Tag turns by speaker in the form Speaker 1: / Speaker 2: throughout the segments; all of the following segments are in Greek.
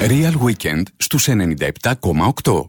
Speaker 1: Real Weekend στους 97,8.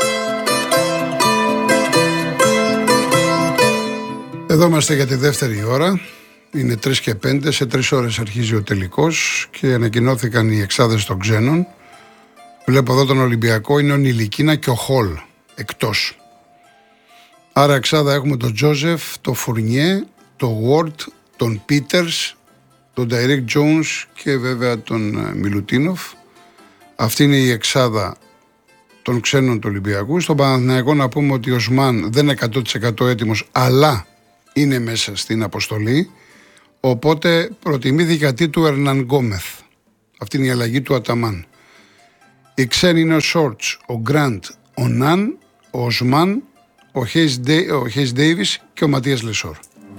Speaker 2: Εδώ είμαστε για τη δεύτερη ώρα. Είναι 3 και 5. Σε 3 ώρες αρχίζει ο τελικός και ανακοινώθηκαν οι εξάδες των ξένων. Βλέπω εδώ τον Ολυμπιακό, είναι ο Νιλικίνα και ο Χολ εκτός. Άρα εξάδα έχουμε τον Τζόζεφ, τον Φουρνιέ, τον Ward, τον Πίτερς, τον Νταϊρέκ Τζόουνς και βέβαια τον Μιλουτίνοφ. Αυτή είναι η εξάδα των ξένων του Ολυμπιακού. Στον Παναθηναϊκό να πούμε ότι ο Οσμάν δεν είναι 100% έτοιμος, αλλά είναι μέσα στην αποστολή. Οπότε προτιμήθηκε αντί του Ερναν Γκόμεθ. Αυτή είναι η αλλαγή του Αταμάν. Οι ξένοι είναι ο Σόρτς, ο Γκραντ, ο Ναν, ο Οσμάν, ο Χέις Ντέιβις και ο Ματίας Λεσόρ.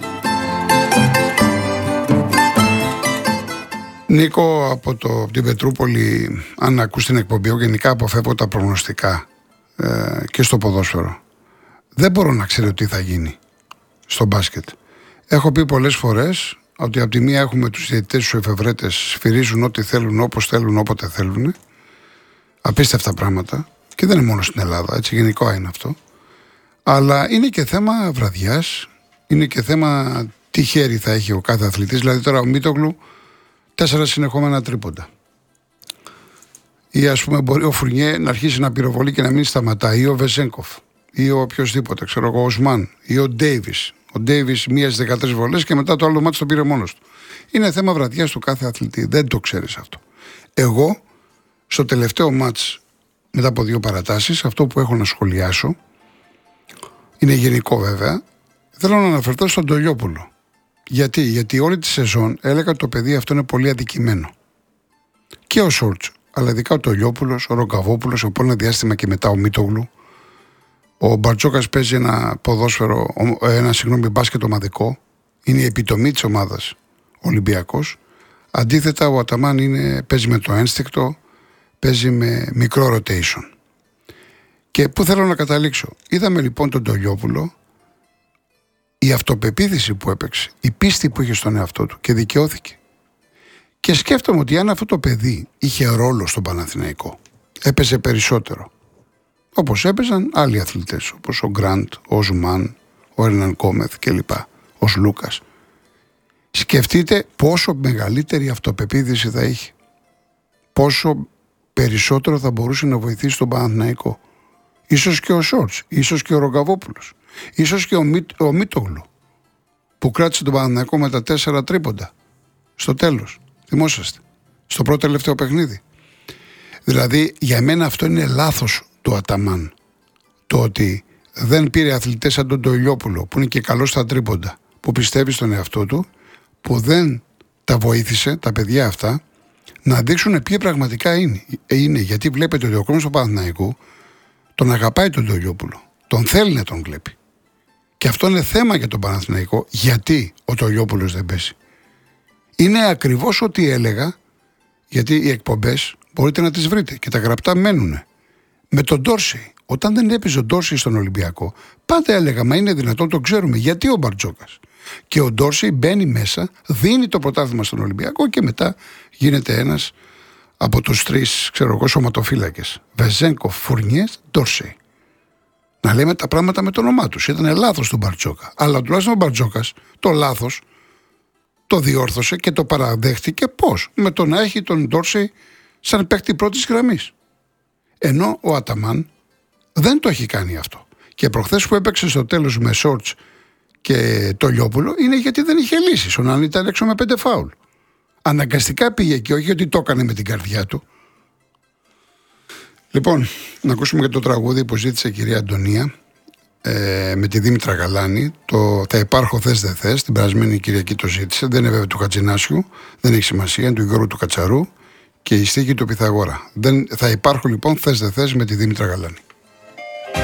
Speaker 2: Νίκο, από την Πετρούπολη, αν ακούς την εκπομπή, γενικά αποφεύγω τα προγνωστικά και στο ποδόσφαιρο. Δεν μπορώ να ξέρω τι θα γίνει στο μπάσκετ. Έχω πει πολλές φορές ότι από τη μία έχουμε τους διαιτητές, τους εφευρέτες, σφυρίζουν ό,τι θέλουν, όπως θέλουν, όποτε θέλουν. Απίστευτα πράγματα. Και δεν είναι μόνο στην Ελλάδα, έτσι γενικό είναι αυτό. Αλλά είναι και θέμα βραδιάς, είναι και θέμα τι χέρι θα έχει ο κάθε αθλητής. Δηλαδή τώρα ο Μίτογλου 4 συνεχόμενα τρίποντα. Ή ας πούμε μπορεί ο Φουρνιέ να αρχίσει να πυροβολεί και να μην σταματάει. Ή ο Βεζένκοφ. Ή ο οποιοσδήποτε, ξέρω εγώ, ο Οσμάν. Ή ο Ντέιβις. Ο Ντέιβις μία στις 13 βολές και μετά το άλλο μάτι το πήρε μόνος του. Είναι θέμα βραδιάς του κάθε αθλητή. Δεν το ξέρεις αυτό. Εγώ, στο τελευταίο μάτς, μετά από 2 παρατάσεις, αυτό που έχω να σχολιάσω, είναι γενικό βέβαια, θέλω να αναφερθώ στον Τολιόπουλο. Γιατί όλη τη σεζόν έλεγα ότι το παιδί αυτό είναι πολύ αδικημένο. Και ο Σόρτς, αλλά ειδικά ο Τολιόπουλος, ο Ρογκαβόπουλος, από ένα διάστημα και μετά ο Μίτογλου. Ο Μπαρτζόκας παίζει ένα ποδόσφαιρο, μπάσκετ ομαδικό. Είναι η επιτομή της ομάδας Ολυμπιακός. Αντίθετα, ο Αταμάν παίζει με το ένστικτο, παίζει με μικρό rotation. Και πού θέλω να καταλήξω. Είδαμε λοιπόν τον Τολιόπουλο, η αυτοπεποίθηση που έπαιξε, η πίστη που είχε στον εαυτό του και δικαιώθηκε. Και σκέφτομαι ότι αν αυτό το παιδί είχε ρόλο στον Παναθηναϊκό, έπαιζε περισσότερο. Όπως έπαιζαν άλλοι αθλητές, όπως ο Γκραντ, ο Οσμάν, ο Ερναν Γκόμεθ κλπ. Ο Λούκας. Σκεφτείτε πόσο μεγαλύτερη αυτοπεποίθηση θα είχε. Πόσο περισσότερο θα μπορούσε να βοηθήσει τον Παναθηναϊκό. Ίσως και ο Σόρτς, ίσως και ο Ρογκαβόπουλος, ίσως και ο Μίτογλου, που κράτησε τον Παναθηναϊκό με τα 4 τρίποντα. Στο τέλος, θυμόσαστε, στο πρώτο τελευταίο παιχνίδι. Δηλαδή, για μένα αυτό είναι λάθος του Αταμάν. Το ότι δεν πήρε αθλητές σαν τον Τολιόπουλο, που είναι και καλός στα τρίποντα, που πιστεύει στον εαυτό του, που δεν τα βοήθησε, τα παιδιά αυτά, να δείξουν ποιοι πραγματικά είναι. Γιατί βλέπετε ότι ο κόσμος του Παναθηναϊκού τον αγαπάει τον Τολιόπουλο. Τον θέλει να τον βλέπει. Και αυτό είναι θέμα για τον Παναθηναϊκό. Γιατί ο Τολιόπουλος δεν παίζει. Είναι ακριβώς ό,τι έλεγα, γιατί οι εκπομπές μπορείτε να τις βρείτε και τα γραπτά μένουν. Με τον Ντόρσεϊ. Όταν δεν έπαιζε ο Ντόρσεϊ στον Ολυμπιακό, πάντα έλεγα, μα είναι δυνατόν, το ξέρουμε. Γιατί ο Μπαρτζόκας. Και ο Ντόρσεϊ μπαίνει μέσα, δίνει το πρωτάθλημα στον Ολυμπιακό και μετά γίνεται ένας από τους 3, σωματοφύλακες. Βεζένκοφ, Φουρνιέ, Ντόρσεϊ. Να λέμε τα πράγματα με το όνομά τους. Ήταν λάθος του Μπαρτζόκα. Αλλά τουλάχιστον ο Μπαρτζόκας το λάθος το διόρθωσε και το παραδέχτηκε πώς. Με το να έχει τον Ντόρσεϊ σαν παίκτη πρώτης γραμμής. Ενώ ο Αταμάν δεν το έχει κάνει αυτό. Και προχθές που έπαιξε στο τέλος με Σόρτς και Τολιόπουλο είναι γιατί δεν είχε λύσεις. Ο Ναν ήταν έξω με 5 φάουλ. Αναγκαστικά πήγε και όχι ότι το έκανε με την καρδιά του. Λοιπόν, να ακούσουμε και το τραγούδι που ζήτησε η κυρία Αντωνία με τη Δήμητρα Γαλάνη. Το «Θα υπάρχω θες δεν θες». Την περασμένη Κυριακή το ζήτησε. Δεν είναι βέβαια του Χατζηνάσιου, δεν έχει σημασία, είναι του Γιώργου του Κατσαρού και η στίχη του Πυθαγόρα. Θα υπάρχω λοιπόν θες δεν θες με τη Δήμητρα Γαλάνη.